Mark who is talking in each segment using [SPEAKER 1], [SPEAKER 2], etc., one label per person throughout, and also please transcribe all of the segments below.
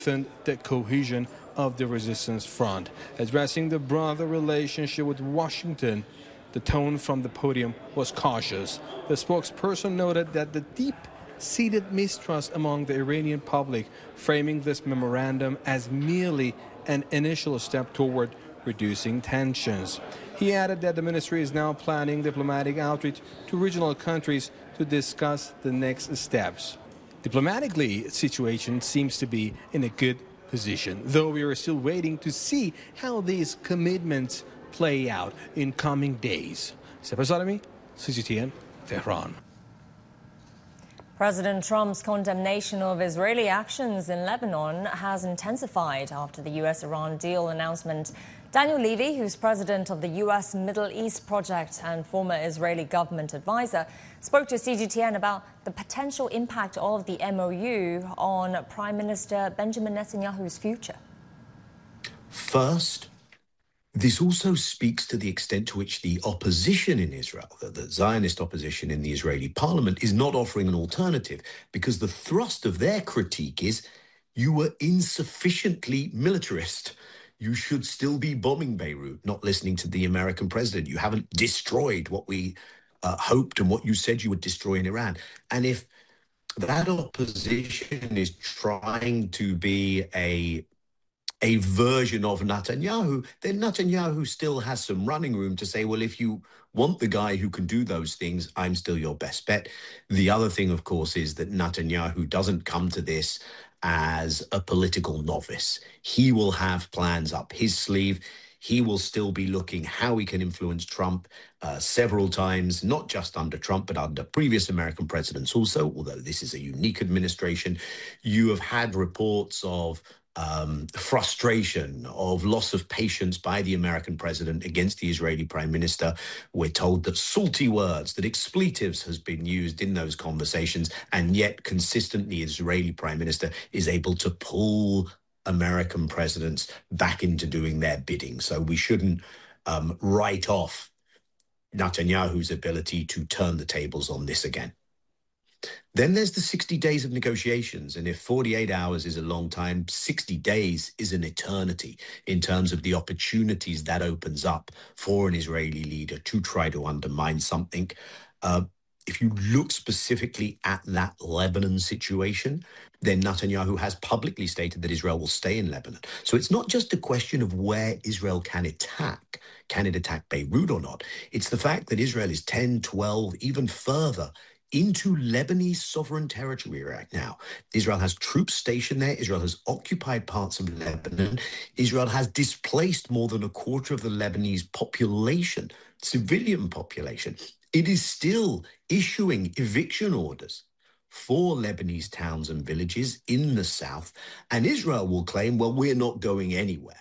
[SPEAKER 1] the cohesion of the resistance front. Addressing the broader relationship with Washington, the tone from the podium was cautious. The spokesperson noted that the deep-seated mistrust among the Iranian public, framing this memorandum as merely an initial step toward reducing tensions. He added that the ministry is now planning diplomatic outreach to regional countries to discuss the next steps. Diplomatically, the situation seems to be in a good position, though we are still waiting to see how these commitments play out in coming days. Sefer Salami, CGTN, Tehran.
[SPEAKER 2] President Trump's condemnation of Israeli actions in Lebanon has intensified after the U.S.-Iran deal announcement. Daniel Levy, who's president of the U.S. Middle East Project and former Israeli government advisor, spoke to CGTN about the potential impact of the MOU on Prime Minister Benjamin Netanyahu's future.
[SPEAKER 3] First, this also speaks to the extent to which the opposition in Israel, the Zionist opposition in the Israeli parliament, is not offering an alternative, because the thrust of their critique is you were insufficiently militarist. You should still be bombing Beirut, not listening to the American president. You haven't destroyed what we hoped and what you said you would destroy in Iran. And if that opposition is trying to be a version of Netanyahu, then Netanyahu still has some running room to say, well, if you want the guy who can do those things, I'm still your best bet. The other thing, of course, is that Netanyahu doesn't come to this as a political novice. He will have plans up his sleeve. He will still be looking how he can influence Trump several times, not just under Trump, but under previous American presidents also, although this is a unique administration. You have had reports of frustration, of loss of patience by the American president against the Israeli prime minister. We're told that salty words, that expletives has been used in those conversations, and yet consistently the Israeli prime minister is able to pull American presidents back into doing their bidding. So we shouldn't write off Netanyahu's ability to turn the tables on this again. Then there's the 60 days of negotiations. And if 48 hours is a long time, 60 days is an eternity in terms of the opportunities that opens up for an Israeli leader to try to undermine something. If you look specifically at that Lebanon situation, then Netanyahu has publicly stated that Israel will stay in Lebanon. So it's not just a question of where Israel can attack. Can it attack Beirut or not? It's the fact that Israel is 10, 12, even further into Lebanese sovereign territory right now. Israel has troops stationed there. Israel has occupied parts of Lebanon. Israel has displaced more than a quarter of the Lebanese population, civilian population. It is still issuing eviction orders for Lebanese towns and villages in the south. And Israel will claim, well, we're not going anywhere.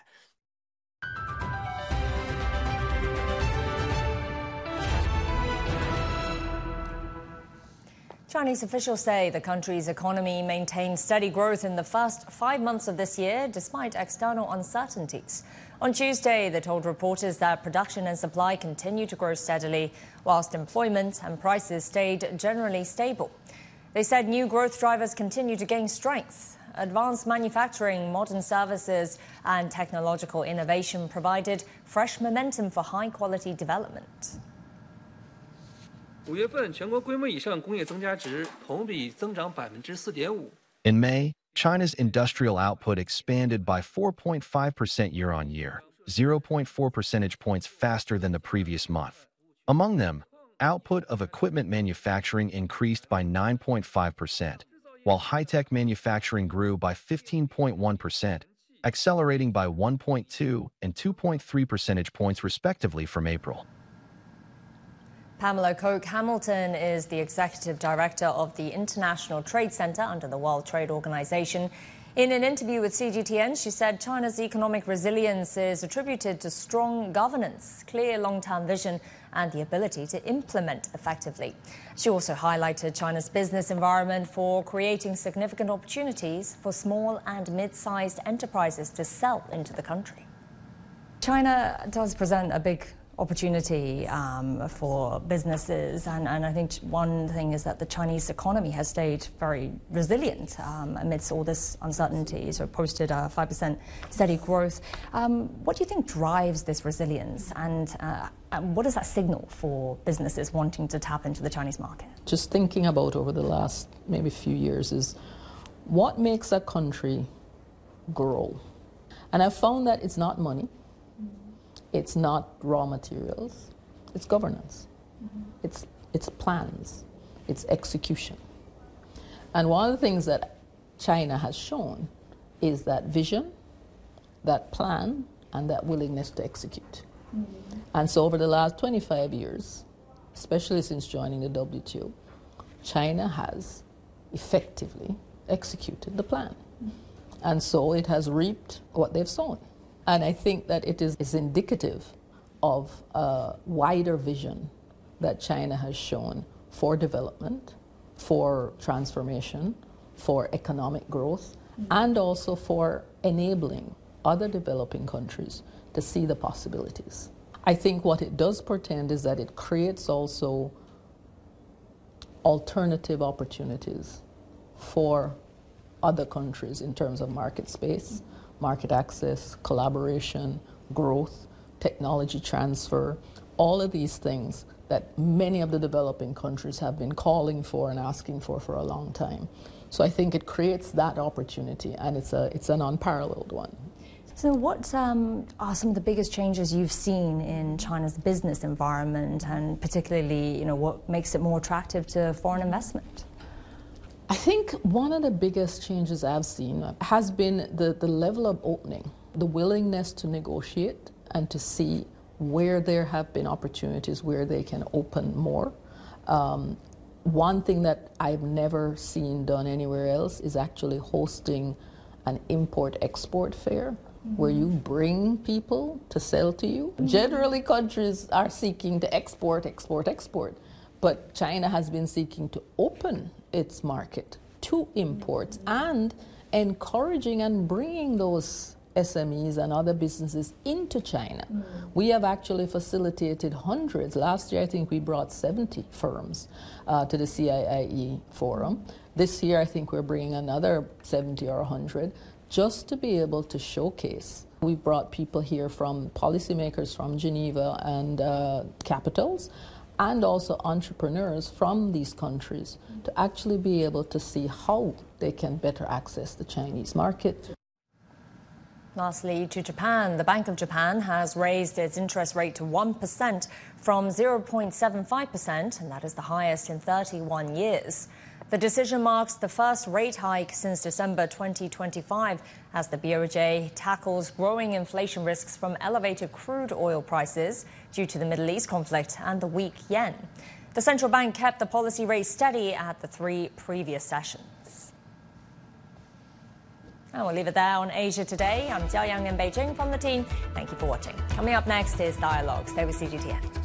[SPEAKER 2] Chinese officials say the country's economy maintained steady growth in the first 5 months of this year, despite external uncertainties. On Tuesday, they told reporters that production and supply continue to grow steadily, whilst employment and prices stayed generally stable. They said new growth drivers continue to gain strength. Advanced manufacturing, modern services, and technological innovation provided fresh momentum for high-quality development.
[SPEAKER 4] 5月份全国规模以上工业增加值同比增长4.5%。
[SPEAKER 5] In May, China's industrial output expanded by 4.5% year-on-year, 0.4 percentage points faster than the previous month. Among them, output of equipment manufacturing increased by 9.5%, while high-tech manufacturing grew by 15.1%, accelerating by 1.2 and 2.3 percentage points respectively from April.
[SPEAKER 2] Pamela Coke-Hamilton is the executive director of the International Trade Center under the World Trade Organization. In an interview with CGTN, she said China's economic resilience is attributed to strong governance, clear long-term vision, and the ability to implement effectively. She also highlighted China's business environment for creating significant opportunities for small and mid-sized enterprises to sell into the country. China does present a big opportunity for businesses. And I think one thing is that the Chinese economy has stayed very resilient amidst all this uncertainty, so posted a 5% steady growth. What do you think drives this resilience, and what does that signal for businesses wanting to tap into the Chinese market?
[SPEAKER 6] Just thinking about over the last maybe few years is what makes a country grow. And I've found that it's not money, it's not raw materials, it's governance, it's plans, it's execution. And one of the things that China has shown is that vision, that plan, and that willingness to execute. And so over the last 25 years, especially since joining the WTO, China has effectively executed the plan. And so it has reaped what they've sown. And I think that it is indicative of a wider vision that China has shown for development, for transformation, for economic growth, and also for enabling other developing countries to see the possibilities. I think what it does portend is that it creates also alternative opportunities for other countries in terms of market space, market access, collaboration, growth, technology transfer, all of these things that many of the developing countries have been calling for and asking for a long time. So I think it creates that opportunity, and it's an unparalleled one.
[SPEAKER 2] So what are some of the biggest changes you've seen in China's business environment, and particularly, what makes it more attractive to foreign investment?
[SPEAKER 6] I think one of the biggest changes I've seen has been the level of opening, the willingness to negotiate and to see where there have been opportunities where they can open more. One thing that I've never seen done anywhere else is actually hosting an import-export fair where you bring people to sell to you. Generally, countries are seeking to export, but China has been seeking to open its market to imports and encouraging and bringing those SMEs and other businesses into China. We have actually facilitated hundreds. Last year, I think we brought 70 firms to the CIIE forum. This year, I think we're bringing another 70 or 100 just to be able to showcase. We brought people here from policymakers from Geneva and capitals, and also entrepreneurs from these countries to actually be able to see how they can better access the Chinese market.
[SPEAKER 2] Lastly, to Japan, the Bank of Japan has raised its interest rate to 1% from 0.75%, and that is the highest in 31 years. The decision marks the first rate hike since December 2025 as the BOJ tackles growing inflation risks from elevated crude oil prices due to the Middle East conflict and the weak yen. The central bank kept the policy rate steady at the 3 previous sessions. And we'll leave it there on Asia Today. I'm Jiao Yang in Beijing from the team. Thank you for watching. Coming up next is Dialogue. Stay with CGTN.